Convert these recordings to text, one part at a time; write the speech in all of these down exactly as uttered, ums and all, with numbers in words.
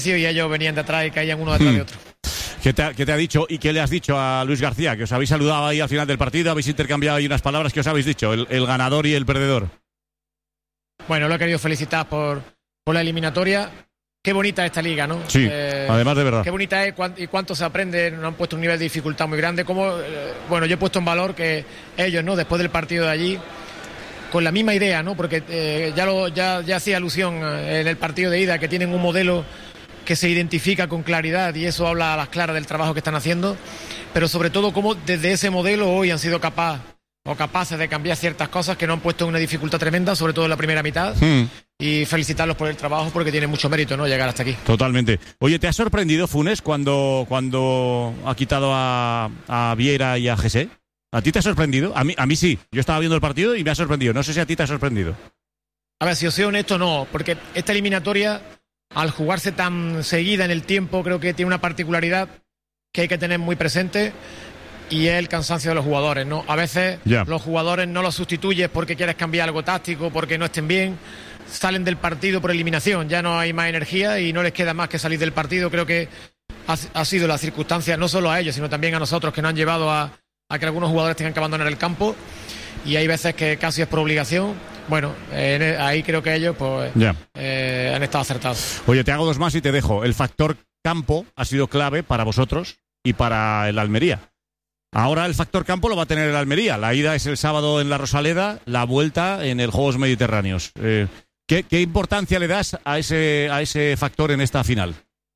y ellos venían de atrás y caían uno detrás hmm. de otro. ¿Qué te, ha, ¿Qué te ha dicho y qué le has dicho a Luis García? Que os habéis saludado ahí al final del partido, habéis intercambiado ahí unas palabras. ¿Qué os habéis dicho? El, el ganador y el perdedor. Bueno, lo he querido felicitar por, por la eliminatoria. Qué bonita esta liga, ¿no? Sí, eh, además de verdad. Qué bonita es y cuánto se aprende. Nos han puesto un nivel de dificultad muy grande. Como, eh, bueno, yo he puesto en valor que ellos, ¿no? Después del partido de allí, con la misma idea, ¿no? Porque eh, ya, lo, ya, ya hacía alusión en el partido de ida, que tienen un modelo que se identifica con claridad y eso habla a las claras del trabajo que están haciendo, pero sobre todo cómo desde ese modelo hoy han sido capaz o capaces de cambiar ciertas cosas que nos han puesto en una dificultad tremenda, sobre todo en la primera mitad, hmm. y felicitarlos por el trabajo porque tiene mucho mérito, ¿no? Llegar hasta aquí. Totalmente. Oye, ¿te ha sorprendido Funes cuando, cuando ha quitado a, a Vieira y a José? ¿A ti te ha sorprendido? A mí, a mí sí. Yo estaba viendo el partido y me ha sorprendido. No sé si a ti te ha sorprendido. A ver, si os soy honesto, no, porque esta eliminatoria, al jugarse tan seguida en el tiempo, creo que tiene una particularidad que hay que tener muy presente y es el cansancio de los jugadores, ¿no? A veces yeah. los jugadores no los sustituyes porque quieres cambiar algo táctico, porque no estén bien, salen del partido por eliminación, ya no hay más energía y no les queda más que salir del partido. Creo que ha, ha sido la circunstancia, no solo a ellos, sino también a nosotros, que nos han llevado a, a que algunos jugadores tengan que abandonar el campo y hay veces que casi es por obligación. Bueno, eh, ahí creo que ellos pues yeah. eh, han estado acertados. Oye, te hago dos más y te dejo. El factor campo ha sido clave para vosotros y para el Almería. Ahora el factor campo lo va a tener el Almería. La ida es el sábado en la Rosaleda, la vuelta en el Juegos Mediterráneos. Eh, ¿qué, ¿Qué importancia le das a ese, a ese factor en esta final?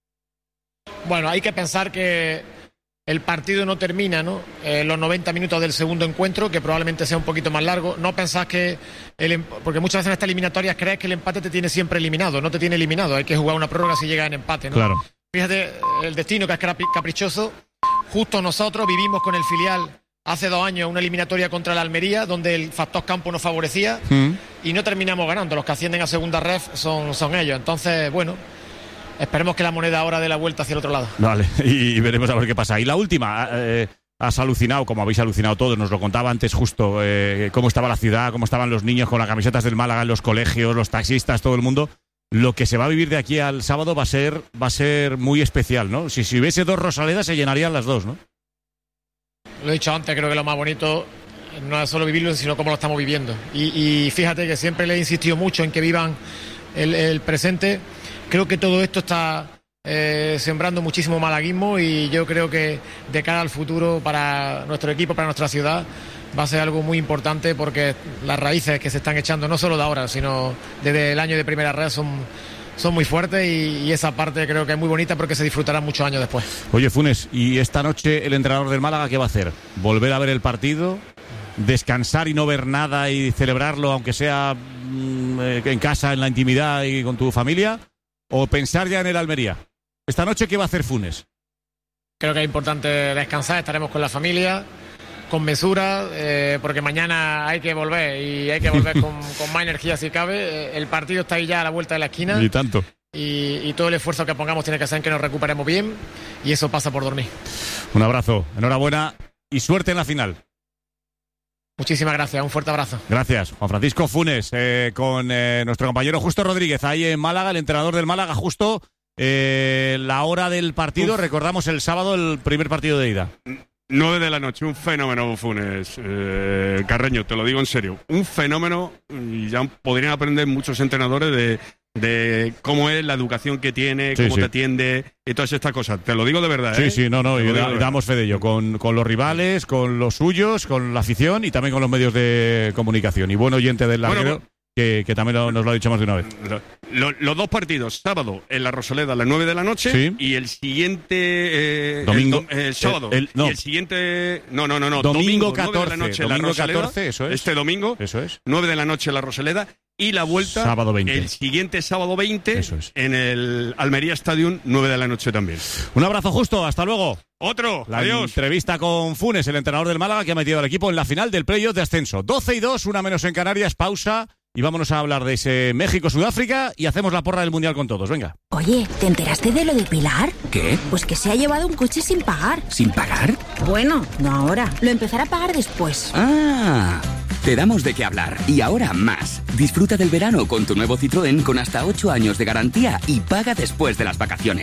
Bueno, hay que pensar que el partido no termina, ¿no? Eh, los noventa minutos del segundo encuentro, que probablemente sea un poquito más largo. No pensás que... El, porque muchas veces en estas eliminatorias crees que el empate te tiene siempre eliminado. No te tiene eliminado. Hay que jugar una prórroga si llega en empate, ¿no? Claro. Fíjate, el destino que es caprichoso. Justo nosotros vivimos con el filial hace dos años una eliminatoria contra la Almería, donde el factor campo nos favorecía, mm. y no terminamos ganando. Los que ascienden a segunda ref son, son ellos. Entonces, bueno... Esperemos que la moneda ahora dé la vuelta hacia el otro lado. Vale, y veremos a ver qué pasa. Y la última, eh, has alucinado, como habéis alucinado todos, nos lo contaba antes justo, eh, cómo estaba la ciudad, cómo estaban los niños con las camisetas del Málaga en los colegios, los taxistas, todo el mundo. Lo que se va a vivir de aquí al sábado va a ser, va a ser muy especial, ¿no? Si, si hubiese dos Rosaledas se llenarían las dos, ¿no? Lo he dicho antes, creo que lo más bonito no es solo vivirlo, sino cómo lo estamos viviendo. Y, y fíjate que siempre le he insistido mucho en que vivan el, el presente. Creo que todo esto está eh, sembrando muchísimo malaguismo y yo creo que de cara al futuro para nuestro equipo, para nuestra ciudad, va a ser algo muy importante porque las raíces que se están echando, no solo de ahora, sino desde el año de primera red, son, son muy fuertes y, y esa parte creo que es muy bonita porque se disfrutará muchos años después. Oye, Funes, ¿y esta noche el entrenador del Málaga qué va a hacer? ¿Volver a ver el partido? ¿Descansar y no ver nada y celebrarlo, aunque sea mmm, en casa, en la intimidad y con tu familia? ¿O pensar ya en el Almería? ¿Esta noche qué va a hacer Funes? Creo que es importante descansar, estaremos con la familia, con mesura, eh, porque mañana hay que volver y hay que volver con, con más energía si cabe. El partido está ahí ya a la vuelta de la esquina. Y tanto. Y, y todo el esfuerzo que pongamos tiene que ser en que nos recuperemos bien y eso pasa por dormir. Un abrazo, enhorabuena y suerte en la final. Muchísimas gracias, un fuerte abrazo. Gracias, Juan Francisco Funes, eh, con eh, nuestro compañero Justo Rodríguez, ahí en Málaga, el entrenador del Málaga. Justo, eh, la hora del partido, Uf. recordamos el sábado el primer partido de ida. nueve de la noche, un fenómeno Funes, eh, Carreño, te lo digo en serio, un fenómeno, y ya podrían aprender muchos entrenadores de, de cómo es la educación que tiene, sí, cómo sí. te atiende y todas estas cosas. Te lo digo de verdad, Sí, ¿eh? sí, no, no, y da, damos fe de ello, con, con los rivales, con los suyos, con la afición y también con los medios de comunicación. Y buen oyente del larguero, bueno, que, que también lo, nos lo ha dicho más de una vez. Lo, los dos partidos, sábado en la Rosaleda a las nueve de la noche, sí. y el siguiente... Eh, domingo. El, el sábado. El, el, no. Y el siguiente... No, no, no, no. Domingo, domingo catorce. nueve de la noche Domingo en la Rosaleda, catorce, eso es. Este domingo, eso es. nueve de la noche en la Rosaleda. Y la vuelta, sábado veinte. El siguiente sábado veinte, eso es. En el Almería Stadium, nueve de la noche también. Un abrazo, Justo, hasta luego. Otro, la adiós. Entrevista con Funes, el entrenador del Málaga, que ha metido al equipo en la final del playoff de ascenso. doce y dos, una menos en Canarias, pausa. Y vámonos a hablar de ese México-Sudáfrica y hacemos la porra del Mundial con todos, venga. Oye, ¿te enteraste de lo de Pilar? ¿Qué? Pues que se ha llevado un coche sin pagar. ¿Sin pagar? Bueno, no ahora, lo empezará a pagar después. Ah... Te damos de qué hablar y ahora más. Disfruta del verano con tu nuevo Citroën con hasta ocho años de garantía y paga después de las vacaciones.